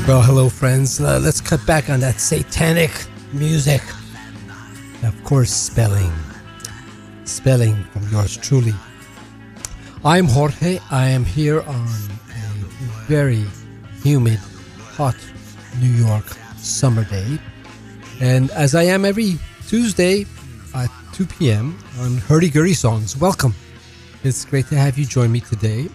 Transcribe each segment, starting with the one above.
Well, hello, friends. Let's cut back on that satanic music. Of course, spelling. Spelling from yours truly. I'm Jorge. I am here on a very humid, hot New York summer day. And as I am every Tuesday at 2 p.m. on Hurdy Gurdy Songs, welcome. It's great to have you join me today.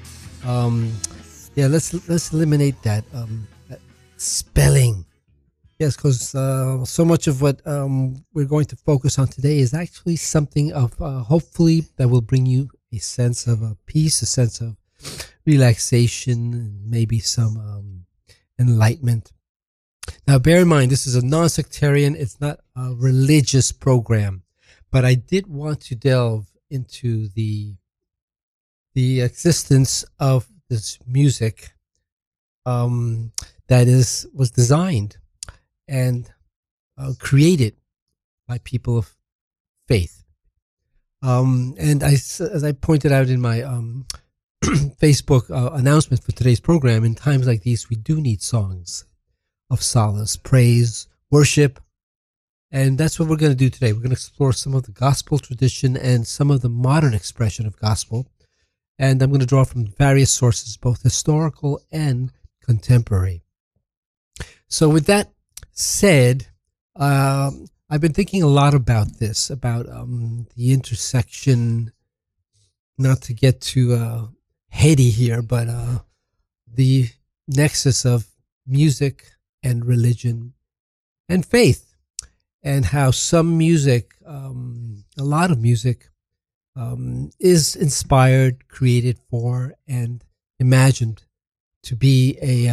Let's eliminate that spelling. Yes, because so much of what we're going to focus on today is actually something of hopefully that will bring you a sense of peace, a sense of relaxation, and maybe some enlightenment. Now, bear in mind, this is a non-sectarian, it's not a religious program, but I did want to delve into the existence of this music that was designed and created by people of faith. And as I pointed out in my Facebook announcement for today's program, in times like these, we do need songs of solace, praise, worship. And that's what we're going to do today. We're going to explore some of the gospel tradition and some of the modern expression of gospel. And I'm going to draw from various sources, both historical and contemporary. So with that said, I've been thinking a lot about this, about the intersection, not to get too heady here, but the nexus of music and religion and faith, and how some music, a lot of music, is inspired, created for, and imagined to be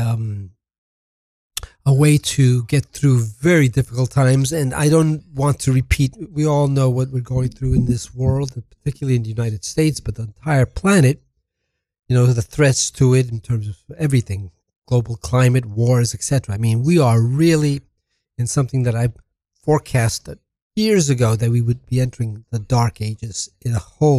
a way to get through very difficult times. And I don't want to repeat, we all know what we're going through in this world, particularly in the United States, but the entire planet, the threats to it in terms of everything, global climate, wars, etc. I mean, we are really in something that I forecast years ago, that we would be entering the dark ages in a whole